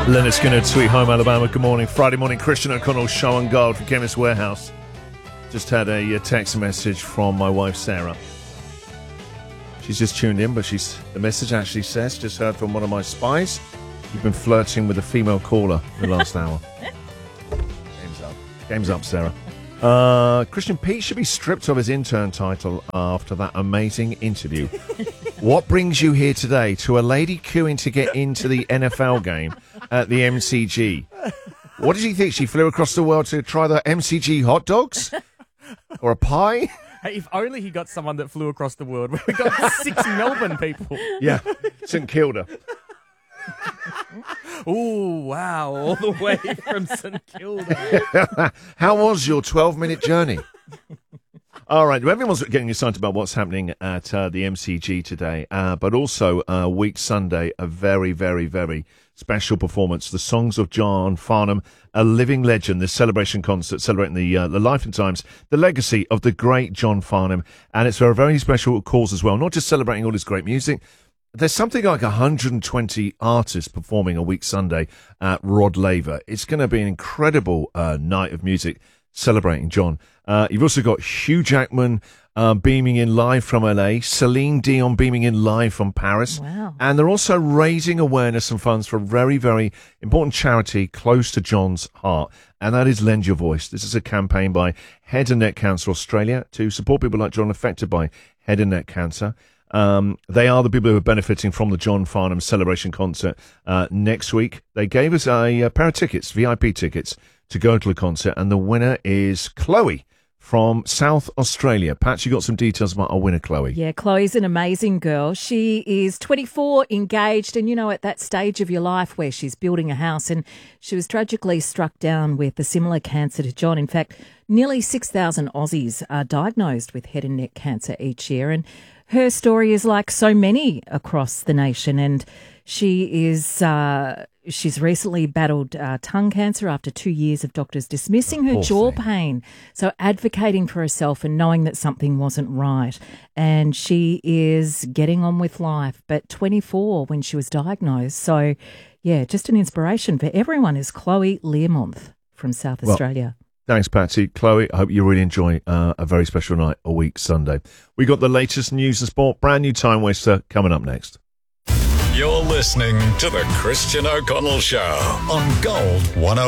Leonard Skinner, Sweet Home Alabama. Good morning. Friday morning, Christian O'Connell, Show and Gold from Chemist Warehouse. Just had a text message from my wife, Sarah. She's just tuned in, but the message actually says, just heard from one of my spies, you've been flirting with a female caller in the last hour. Game's up, Sarah. Christian Pete should be stripped of his intern title after that amazing interview. What brings you here today? To a lady queuing to get into the NFL game at the MCG. What did you think? She flew across the world to try the MCG hot dogs? Or a pie? Hey, if only he got someone that flew across the world. We got 6 Melbourne people. Yeah, St Kilda. Oh, wow, all the way from St Kilda. How was your 12-minute journey? All right, everyone's getting excited about what's happening at the MCG today, but also week Sunday, a very, very, very special performance. The Songs of John Farnham, a living legend, this celebration concert celebrating the life and times, the legacy of the great John Farnham, and it's for a very special cause as well, not just celebrating all his great music. There's something like 120 artists performing a week Sunday at Rod Laver. It's going to be an incredible night of music celebrating John. You've also got Hugh Jackman beaming in live from LA, Celine Dion beaming in live from Paris. Wow. And they're also raising awareness and funds for a very, very important charity close to John's heart, and that is Lend Your Voice. This is a campaign by Head and Neck Cancer Australia to support people like John affected by head and neck cancer. They are the people who are benefiting from the John Farnham celebration concert next week. They gave us a pair of tickets, VIP tickets, to go to the concert, and the winner is Chloe from South Australia. Pat, you got some details about our winner, Chloe. Yeah, Chloe's an amazing girl. She is 24, engaged, and, at that stage of your life where she's building a house, and she was tragically struck down with a similar cancer to John. In fact, nearly 6,000 Aussies are diagnosed with head and neck cancer each year, and her story is like so many across the nation, and she is she's recently battled tongue cancer after 2 years of doctors dismissing her jaw pain. So advocating for herself and knowing that something wasn't right. And she is getting on with life, but 24 when she was diagnosed. So, yeah, just an inspiration for everyone is Chloe Learmonth from South Australia. Thanks, Patsy. Chloe, I hope you really enjoy a very special night, a week Sunday. We got the latest news and sport, brand new time waster coming up next. You're listening to the Christian O'Connell Show on Gold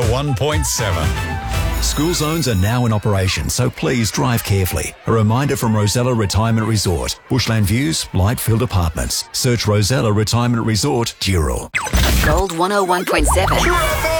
101.7. School zones are now in operation, so please drive carefully. A reminder from Rosella Retirement Resort. Bushland Views, Lightfield Apartments. Search Rosella Retirement Resort, Dural. Gold 101.7.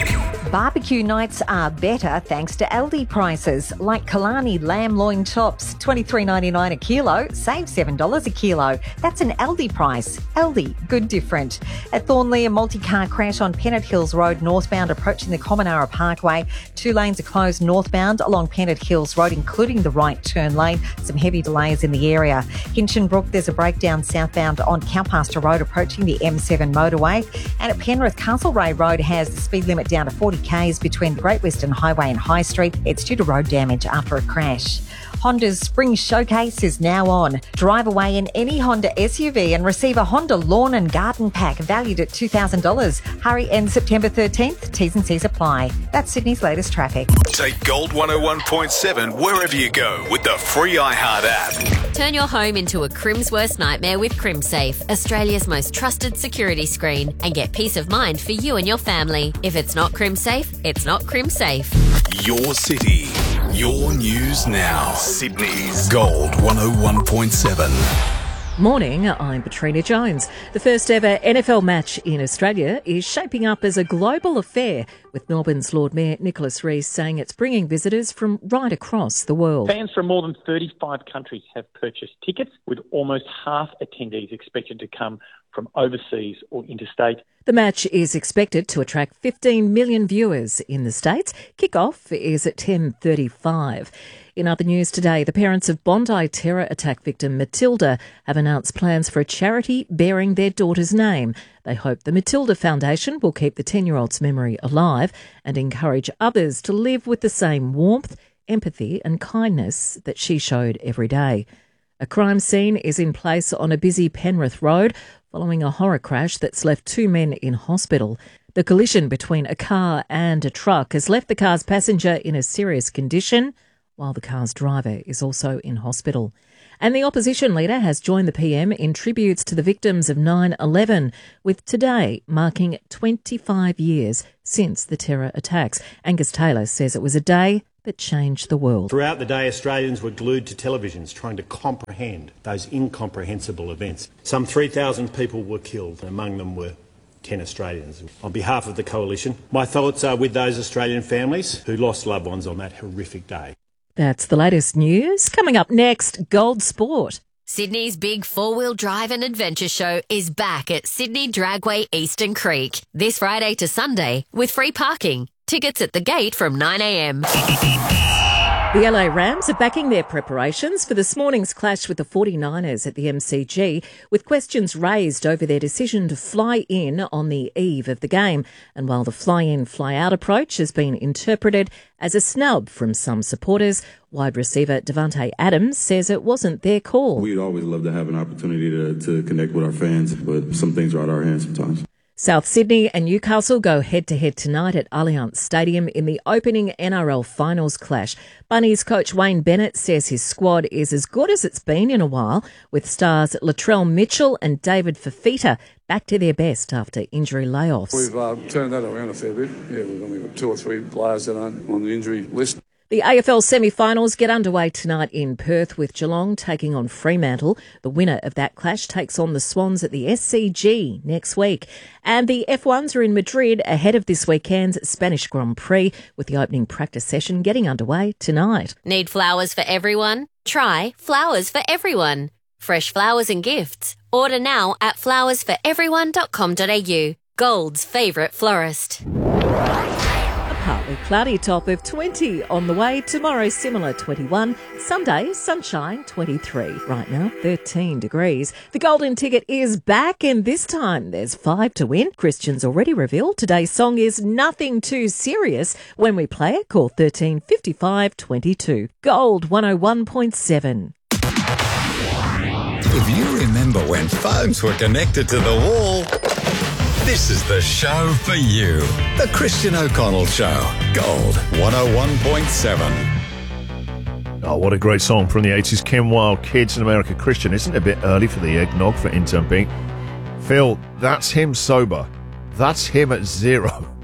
Barbecue nights are better thanks to Aldi prices, like Kalani lamb loin chops, $23.99 a kilo, save $7 a kilo. That's an Aldi price. Aldi, good different. At Thornley, a multi-car crash on Pennant Hills Road northbound approaching the Commonara Parkway. 2 lanes are closed northbound along Pennant Hills Road, including the right turn lane. Some heavy delays in the area. Hinchinbrook, there's a breakdown southbound on Cowpasture Road approaching the M7 motorway. And at Penrith, Castlereagh Road has the speed limit down to 40 k's between Great Western Highway and High Street. It's due to road damage after a crash. Honda's Spring Showcase is now on. Drive away in any Honda SUV and receive a Honda Lawn and Garden Pack valued at $2,000. Hurry ends September 13th. T's and C's apply. That's Sydney's latest traffic. Take Gold 101.7 wherever you go with the free iHeart app. Turn your home into a Crim's worst nightmare with CrimSafe, Australia's most trusted security screen, and get peace of mind for you and your family. If it's not CrimSafe, it's not CrimSafe. Your city, your news now. Sydney's Gold 101.7. Morning, I'm Katrina Jones. The first ever NFL match in Australia is shaping up as a global affair, with Melbourne's Lord Mayor Nicholas Rees saying it's bringing visitors from right across the world. Fans from more than 35 countries have purchased tickets, with almost half attendees expected to come from overseas or interstate. The match is expected to attract 15 million viewers in the States. Kick-off is at 10:35. In other news today, the parents of Bondi terror attack victim Matilda have announced plans for a charity bearing their daughter's name. They hope the Matilda Foundation will keep the 10-year-old's memory alive and encourage others to live with the same warmth, empathy and kindness that she showed every day. A crime scene is in place on a busy Penrith road following a horror crash that's left 2 men in hospital. The collision between a car and a truck has left the car's passenger in a serious condition, while the car's driver is also in hospital. And the opposition leader has joined the PM in tributes to the victims of 9/11, with today marking 25 years since the terror attacks. Angus Taylor says it was a day that changed the world. Throughout the day, Australians were glued to televisions trying to comprehend those incomprehensible events. Some 3,000 people were killed, and among them were 10 Australians. On behalf of the Coalition, my thoughts are with those Australian families who lost loved ones on that horrific day. That's the latest news. Coming up next, Gold Sport. Sydney's big four-wheel drive and adventure show is back at Sydney Dragway Eastern Creek this Friday to Sunday with free parking. Tickets at the gate from 9 a.m. The LA Rams are backing their preparations for this morning's clash with the 49ers at the MCG, with questions raised over their decision to fly in on the eve of the game. And while the fly-in, fly-out approach has been interpreted as a snub from some supporters, wide receiver Davante Adams says it wasn't their call. We'd always love to have an opportunity to connect with our fans, but some things are out of our hands sometimes. South Sydney and Newcastle go head-to-head tonight at Allianz Stadium in the opening NRL Finals clash. Bunnies coach Wayne Bennett says his squad is as good as it's been in a while, with stars Latrell Mitchell and David Fafita back to their best after injury layoffs. We've turned that around a fair bit. Yeah, we've only got 2 or 3 players that aren't on the injury list. The AFL semi-finals get underway tonight in Perth with Geelong taking on Fremantle. The winner of that clash takes on the Swans at the SCG next week. And the F1s are in Madrid ahead of this weekend's Spanish Grand Prix, with the opening practice session getting underway tonight. Need flowers for everyone? Try Flowers for Everyone. Fresh flowers and gifts. Order now at flowersforeveryone.com.au. Gold's favourite florist. Partly cloudy, top of 20 on the way. Tomorrow, similar 21. Sunday, sunshine 23. Right now, 13 degrees. The golden ticket is back, and this time there's 5 to win. Christian's already revealed today's song is Nothing Too Serious. When we play it, call 13 55 22. Gold 101.7. If you remember when phones were connected to the wall, this is the show for you. The Christian O'Connell Show. Gold 101.7. Oh, what a great song from the 80s. Kim Wilde, Kids in America. Christian, isn't it a bit early for the eggnog for intern Pete? Phil, that's him sober. That's him at 0.